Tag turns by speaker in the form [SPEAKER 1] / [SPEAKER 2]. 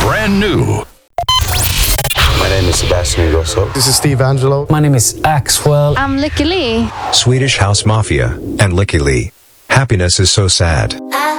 [SPEAKER 1] brand new.
[SPEAKER 2] My name is Sebastian Ingrosso.
[SPEAKER 3] This is Steve Angelo.
[SPEAKER 4] My name is Axwell.
[SPEAKER 5] I'm Lykke Li.
[SPEAKER 6] Swedish House Mafia and Lykke Li. Happiness is so sad.